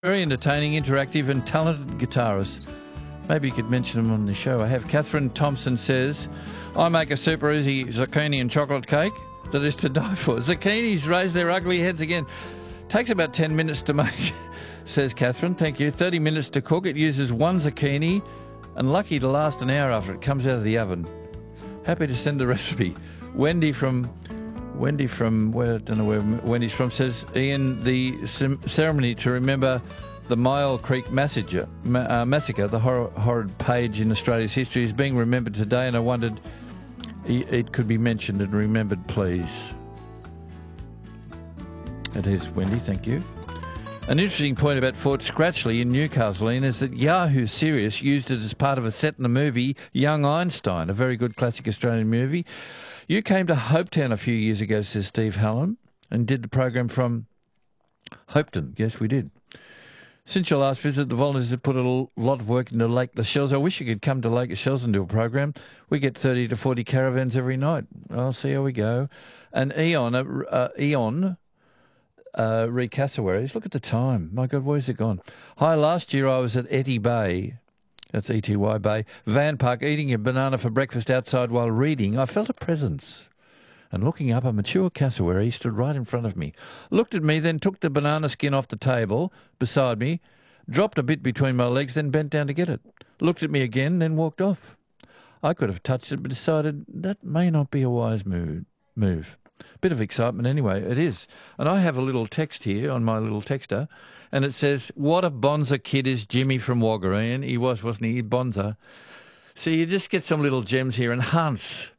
Very entertaining, interactive and talented guitarist. Maybe you could mention him on the show. I have Catherine Thompson says, I make a super easy zucchini and chocolate cake that is to die for. Zucchinis raise their ugly heads again. Takes about 10 minutes to make, says Catherine. Thank you. 30 minutes to cook. It uses one zucchini and lucky to last an hour after it comes out of the oven. Happy to send the recipe. Wendy from where, I don't know where Wendy's from, says, Ian, the ceremony to remember the Myall Creek massacre, the horrid page in Australia's history, is being remembered today, and I wondered it could be mentioned and remembered, please. It is, Wendy, thank you. An interesting point about Fort Scratchley in Newcastle, Ian, is that Yahoo Serious used it as part of a set in the movie Young Einstein, a very good classic Australian movie. You came to Hopetown a few years ago, says Steve Hallam, and did the program from Hopeton. Yes, we did. Since your last visit, the volunteers have put a lot of work into Lake Lascelles. I wish you could come to Lake Lascelles and do a program. We get 30 to 40 caravans every night. I'll see how we go. And Eon Reed Cassowaries, look at the time. My God, where's it gone? Hi, last year I was at Etty Bay, that's E-T-Y Bay, Van Park, eating a banana for breakfast outside while reading. I felt a presence. And looking up, a mature cassowary stood right in front of me. Looked at me, then took the banana skin off the table beside me, dropped a bit between my legs, then bent down to get it. Looked at me again, then walked off. I could have touched it, but decided that may not be a wise move. Bit of excitement anyway, it is. And I have a little text here on my little texter, and it says, what a bonza kid is Jimmy from Wagga. He was, wasn't he? Bonza. So you just get some little gems here. And Hans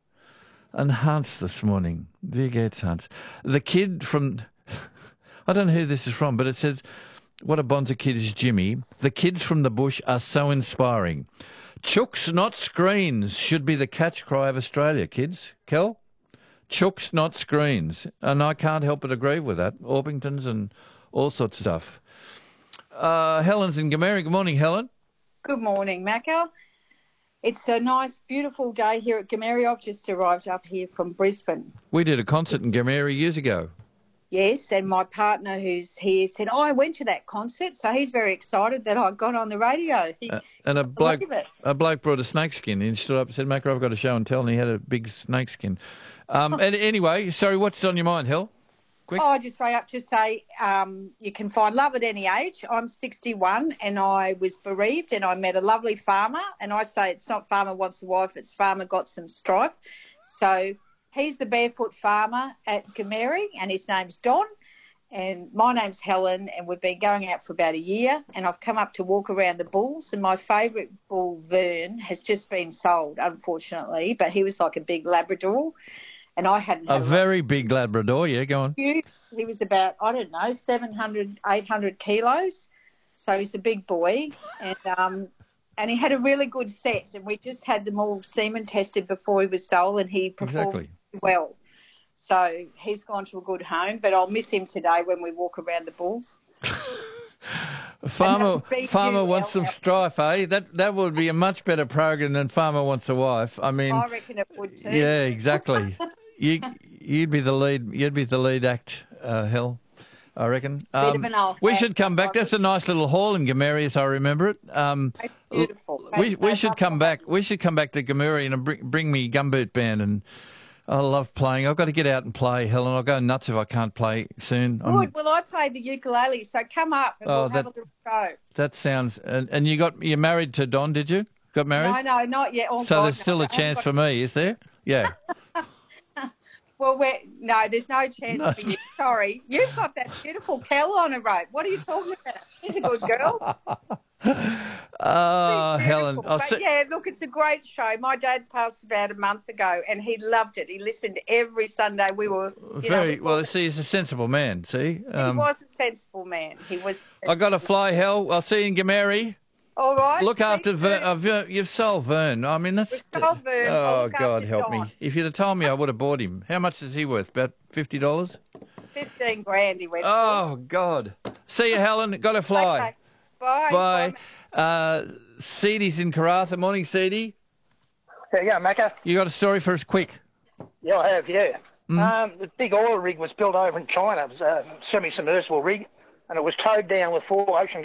this morning. There goes Hans. The kid from, I don't know who this is from, but it says, what a bonza kid is Jimmy. The kids from the bush are so inspiring. Chooks, not screens, should be the catch cry of Australia, kids. Kel? Chooks, not screens. And I can't help but agree with that. Orpingtons and all sorts of stuff. Helen's in Gameri. Good morning, Helen. Good morning, Macca. It's a nice, beautiful day here at Gameri. I've just arrived up here from Brisbane. We did a concert in Gameri years ago. Yes, and my partner who's here said, I went to that concert, so he's very excited that I got on the radio. And a bloke brought a snakeskin. He stood up and said, Macca, I've got a show and tell, and he had a big snakeskin. And anyway, sorry, what's on your mind, Hel? Quick. I just rang up to say you can find love at any age. I'm 61 and I was bereaved and I met a lovely farmer, and I say it's not farmer wants a wife, it's farmer got some strife. So he's the barefoot farmer at Gameri and his name's Don and my name's Helen, and we've been going out for about a year, and I've come up to walk around the bulls, and my favourite bull, Vern, has just been sold, unfortunately, but he was like a big Labrador. And I hadn't had a very big Labrador, yeah, go on. He was about, 700, 800 kilos. So he's a big boy. And he had a really good set. And we just had them all semen tested before he was sold, and he performed well. So he's gone to a good home. But I'll miss him today when we walk around the bulls. Farmer wants some strife, eh? That would be a much better program than Farmer Wants a Wife. I mean, I reckon it would too. Yeah, exactly. You'd be the lead. You'd be the lead act, Hel. I reckon. We should come back. That's a nice little hall in Gameri, as I remember it. It's beautiful. We should come back. We should come back to Gameri and bring me gumboot band, and I love playing. I've got to get out and play, Helen. I'll go nuts if I can't play soon. Good. Well, I play the ukulele, so come up and we'll have a little show. That sounds. And you're married to Don? Did you? Got married? No, not yet. Oh, so God, there's still a chance for me, is there? Yeah. Well, there's no chance for you. Sorry. You've got that beautiful Kel on a rope. What are you talking about? She's a good girl. Helen. Yeah, look, it's a great show. My dad passed about a month ago, and he loved it. He listened every Sunday. We were See, he's a sensible man. See, he was a sensible man. He was. I got to fly, Hel. I'll see you in Gameri. All right. Look after Vern. You've sold Vern. I mean, that's. We've sold Vern. Oh, God help me! If you'd have told me, I would have bought him. How much is he worth? About $50. $15,000 he went. Oh God! See you, Helen. Got to fly. Okay. Bye. Seedie's in Karratha. Morning, Seedie. There you go, Macca. You got a story for us, quick? Yeah, I have, yeah. The big oil rig was built over in China. It was a semi-submersible rig, and it was towed down with 4 ocean